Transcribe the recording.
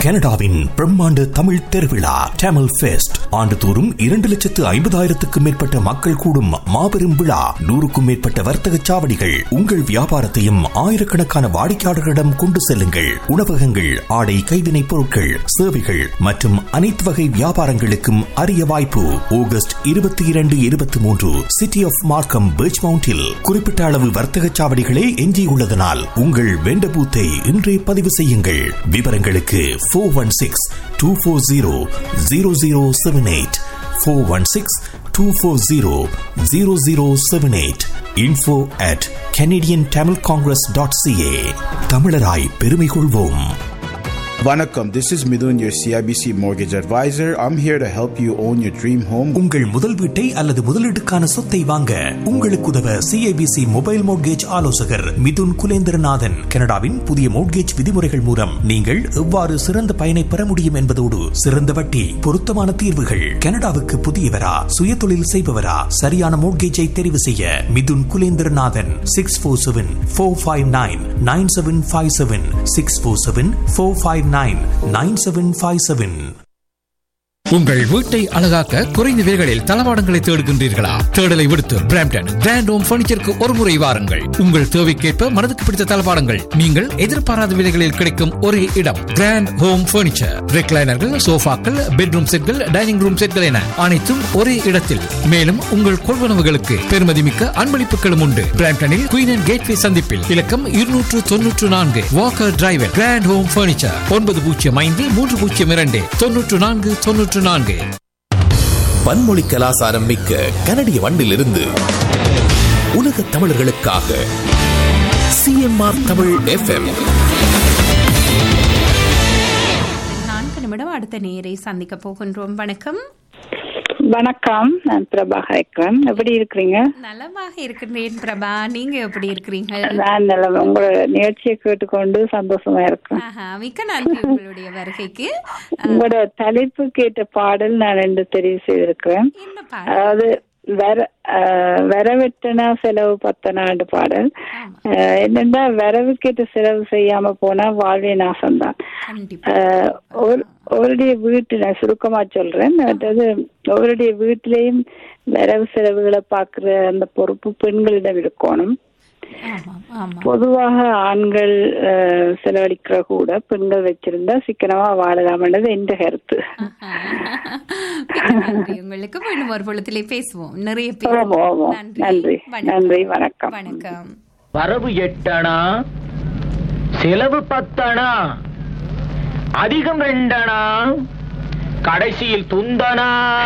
கனடாவின் பிரம்மாண்ட தமிழ் திருவிழா டேமல் ஃபெஸ்ட். ஆண்டுதோறும் 2,50,000க்கும் மேற்பட்ட மக்கள் கூடும் மாபெரும் விழா. 100க்கும் மேற்பட்ட வர்த்தக சாவடிகள். உங்கள் வியாபாரத்தையும் ஆயிரக்கணக்கான வாடிக்கையாளர்களிடம் கொண்டு செல்லுங்கள். உணவகங்கள், ஆடை, கைவினைப் பொருட்கள், சேவைகள் மற்றும் அனைத்து வகை வியாபாரங்களுக்கும் அரிய வாய்ப்பு. ஆகஸ்ட் 22, 23 சிட்டி ஆஃப் மார்க்கம் பீச் மவுண்டில் குறிப்பிட்ட அளவு வர்த்தக சாவடிகளே எஞ்சியுள்ளதனால் உங்கள் வெண்ட பூத்தை இன்றே பதிவு செய்யுங்கள். விவரங்களுக்கு 416-240-0078 416-240-0078 info@canadiantamilcongress.ca. தமிழராய் பெருமை கொள்வோம். Vanakkam, this is Midun, your CIBC mortgage advisor. I'm here to help you own your dream home. உங்கள் முதல் வீட்டை அல்லது முதலீட்டுக்கான சொத்தை வாங்க உங்களுக்கு உதவ CIBC மொபைல் மோட்கேஜ் ஆலோசகர் மிதுன் குலேந்திரநாதன். கனடாவின் புதிய மோட்கேஜ் விதிமுறைகள் மூலம் நீங்கள் எவ்வாறு சிறந்த பயனை பெற முடியும் என்பதோடு சிறந்த வட்டி, பொருத்தமான தீர்வுகள். கனடாவுக்கு புதியவரா, சுய தொழில் செய்பவரா, சரியான மோட்கேஜை தெரிவு செய்ய மிதுன் குலேந்திரநாதன் 647-459-9757 647-459-9757. உங்கள் வீட்டை அழகாக்க குறைந்த விலைகளில் தளவாடங்களை தேடுகின்றீர்களா? தேடலை விடுத்து பிராம்டன் கிராண்ட் ஹோம் பர்னிச்சருக்கு ஒரு முறை வாருங்கள். உங்கள் தேவைக்கேற்ப மனதுக்கு பிடித்த தளவாடங்கள் நீங்கள் எதிர்பாராத விலைகளில் கிடைக்கும் ஒரே இடம் கிராண்ட் ஹோம் பர்னிச்சர். ரெக்லைனர்கள், சோஃபாக்கள், பெட்ரூம் செட்கள், டைனிங் ரூம் செட்கள் என அனைத்தும் ஒரே இடத்தில். மேலும் உங்கள் கொள்வனவுகளுக்கு பெருமதிமிக்க அன்பளிப்புகளும் உண்டு. பிராம்டனில் குயின் அண்ட் கேட்வே சந்திப்பில் இலக்கம் 294 Walker driver grand home furniture 9053029494. பன்மொழி கலாசாரம் மிக்க கனடிய மண்ணிலிருந்து உலக தமிழர்களுக்காக CMR தமிழ் FM. 4 நிமிடம் அடுத்த நேரை சந்திக்க போகின்றோம். வணக்கம். வணக்கம், நான் பிரபா இருக்கிறேன். எப்படி இருக்கிறீங்க? நலமாக இருக்கின்றேன் பிரபா, நீங்க எப்படி இருக்கிறீங்க? நான் நலம். உங்களோட நிகழ்ச்சியை கேட்டுக்கொண்டு சந்தோஷமா இருக்கேன். மிக்க நன்றி உங்களுடைய வருகைக்கு. உங்களோட தலைப்பு கேட்ட பாடல் நான் 2 தெரிவு செய்திருக்கிறேன். அதாவது வரவெட்டனா செலவு பத்தனாண்டு பாடல். என்னன்னா, வரவு கேட்டு செலவு செய்யாம போனா வாழ்வே நாசம்தான். ஒருடைய வீட்டுல சுருக்கமா சொல்றேன், அதாவது ஒருடைய வீட்டிலையும் வரவு செலவுகளை பாக்குற அந்த பொறுப்பு பெண்களிடம் இருக்கணும். பொதுவாக ஆண்கள் செலவழிக்கிற கூட பெண்கள் வச்சிருந்தா சிக்கனமா வாழலாம்ன்றது என்ற கருத்து. உங்களுக்கு மீண்டும் ஒரு பொழுதிலே பேசுவோம். நிறைய நன்றி நன்றி. வணக்கம். வணக்கம். வரவு 8 அணா, செலவு 10 அணா, அதிகம் 2 அணா, கடைசியில் துந்தனா.